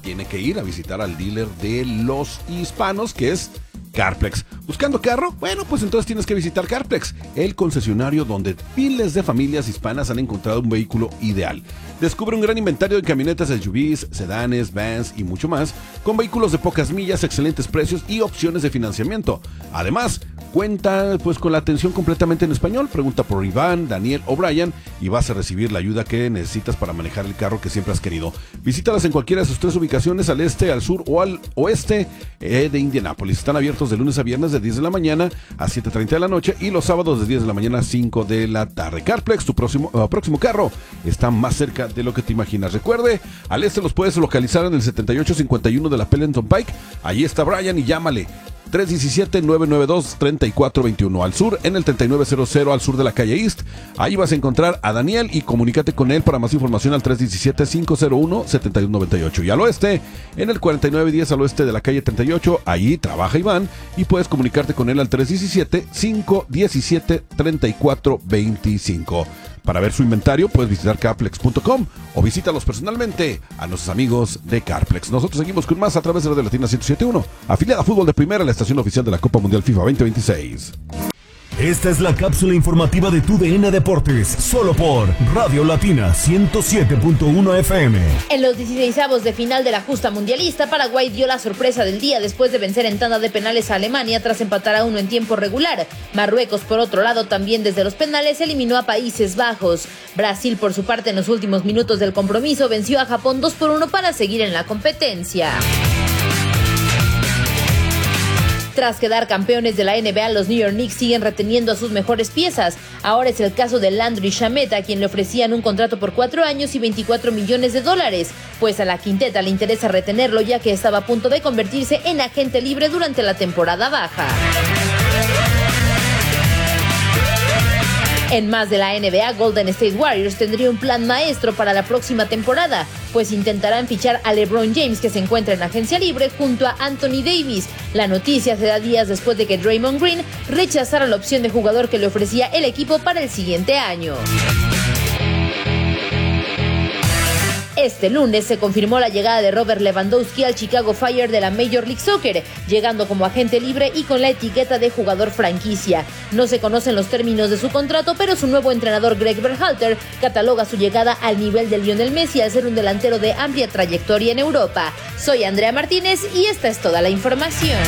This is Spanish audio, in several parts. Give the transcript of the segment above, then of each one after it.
tiene que ir a visitar al dealer de los hispanos, que es Carplex. ¿Buscando carro? Bueno, pues entonces tienes que visitar Carplex, el concesionario donde miles de familias hispanas han encontrado un vehículo ideal. Descubre un gran inventario de camionetas SUVs, sedanes, vans y mucho más, con vehículos de pocas millas, excelentes precios y opciones de financiamiento. Además, cuenta pues con la atención completamente en español. Pregunta por Iván, Daniel o Brian y vas a recibir la ayuda que necesitas para manejar el carro que siempre has querido. Visítalas en cualquiera de sus 3 ubicaciones, al este, al sur o al oeste de Indianápolis. Están abiertos de lunes a viernes de 10 de la mañana a 7:30 de la noche y los sábados de 10 de la mañana a 5 de la tarde. Carplex, tu próximo carro está más cerca de lo que te imaginas. Recuerde, al este los puedes localizar en el 7851 de la Pendleton Pike. Allí está Brian y llámale 317-992-3421. Al sur, en el 3900 al sur de la calle East. Ahí vas a encontrar a Daniel y comunícate con él para más información al 317-501-7198. Y al oeste, en el 4910 al oeste de la calle 38, allí trabaja Iván y puedes comunicarte con él al 317-517-3425. Para ver su inventario puedes visitar carplex.com o visítalos personalmente a nuestros amigos de Carplex. Nosotros seguimos con más a través de Radio Latina 107.1, afiliada a Fútbol de Primera, la estación oficial de la Copa Mundial FIFA 2026. Esta es la cápsula informativa de tu DN Deportes, solo por Radio Latina 107.1 FM. En los 16avos de final de la justa mundialista, Paraguay dio la sorpresa del día después de vencer en tanda de penales a Alemania tras empatar a 1 en tiempo regular. Marruecos, por otro lado, también desde los penales eliminó a Países Bajos. Brasil, por su parte, en los últimos minutos del compromiso, venció a Japón 2-1 para seguir en la competencia. Tras quedar campeones de la NBA, los New York Knicks siguen reteniendo a sus mejores piezas. Ahora es el caso de Landry Shamet, a quien le ofrecían un contrato por 4 años y $24 millones. Pues a la quinteta le interesa retenerlo, ya que estaba a punto de convertirse en agente libre durante la temporada baja. En más de la NBA, Golden State Warriors tendría un plan maestro para la próxima temporada, pues intentarán fichar a LeBron James, que se encuentra en agencia libre, junto a Anthony Davis. La noticia se da días después de que Draymond Green rechazara la opción de jugador que le ofrecía el equipo para el siguiente año. Este lunes se confirmó la llegada de Robert Lewandowski al Chicago Fire de la Major League Soccer, llegando como agente libre y con la etiqueta de jugador franquicia. No se conocen los términos de su contrato, pero su nuevo entrenador Greg Berhalter cataloga su llegada al nivel de Lionel Messi al ser un delantero de amplia trayectoria en Europa. Soy Andrea Martínez y esta es toda la información.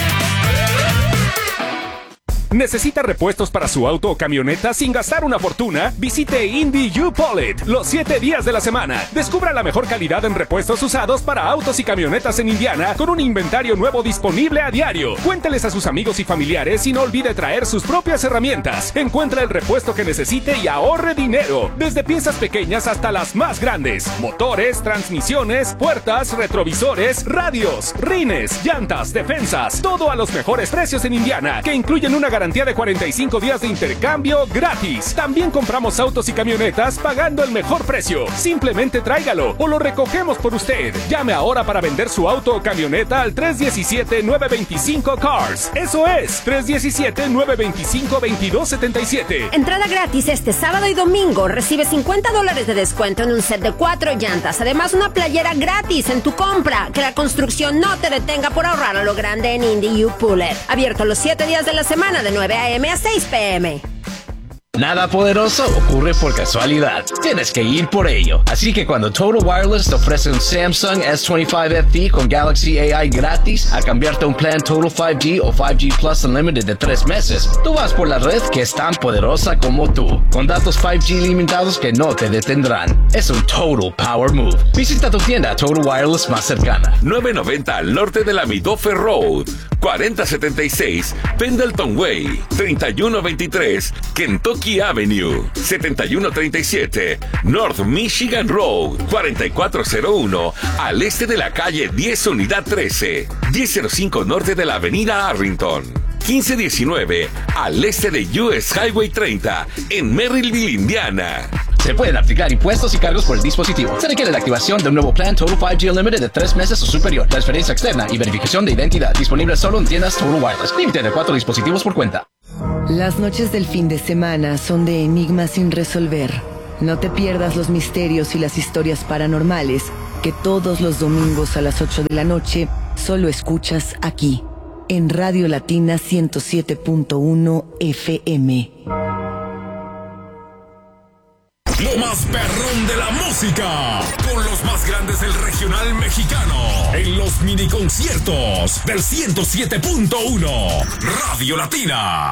¿Necesita repuestos para su auto o camioneta sin gastar una fortuna? Visite Indy U-Pull-It los 7 días de la semana. Descubra la mejor calidad en repuestos usados para autos y camionetas en Indiana con un inventario nuevo disponible a diario. Cuénteles a sus amigos y familiares y no olvide traer sus propias herramientas. Encuentra el repuesto que necesite y ahorre dinero. Desde piezas pequeñas hasta las más grandes. Motores, transmisiones, puertas, retrovisores, radios, rines, llantas, defensas. Todo a los mejores precios en Indiana, que incluyen una garantía de 45 días de intercambio gratis. También compramos autos y camionetas pagando el mejor precio. Simplemente tráigalo o lo recogemos por usted. Llame ahora para vender su auto o camioneta al 317-925-CARS. Eso es, 317-925-2277. Entrada gratis este sábado y domingo. Recibe $50 de descuento en un set de 4 llantas. Además, una playera gratis en tu compra. Que la construcción no te detenga por ahorrar a lo grande en Indy U-Pull-It. Abierto los 7 días de la semana de 9 a.m. a 6 p.m. Nada poderoso ocurre por casualidad. Tienes que ir por ello. Así que cuando Total Wireless te ofrece un Samsung S25 FE con Galaxy AI gratis a cambiarte a un plan Total 5G o 5G Plus Unlimited de 3 meses, tú vas por la red que es tan poderosa como tú, con datos 5G limitados que no te detendrán. Es un Total Power Move. Visita tu tienda Total Wireless más cercana. 990 al norte de la Midoffer Road, 4076 Pendleton Way, 3123 Kentucky Avenue, 7137 North Michigan Road, 4401 al este de la calle 10 Unidad 13, 1005 norte de la avenida Arlington, 1519 al este de US Highway 30 en Merrillville, Indiana. Se pueden aplicar impuestos y cargos por el dispositivo. Se requiere la activación de un nuevo plan Total 5G Unlimited de 3 meses o superior, transferencia externa y verificación de identidad. Disponible solo en tiendas Total Wireless. Límite de 4 dispositivos por cuenta. Las noches del fin de semana son de enigmas sin resolver. No te pierdas los misterios y las historias paranormales que todos los domingos a las 8 de la noche solo escuchas aquí, en Radio Latina 107.1 FM. Lo más perrón de la música, con los más grandes del regional mexicano, en los mini conciertos del 107.1 Radio Latina.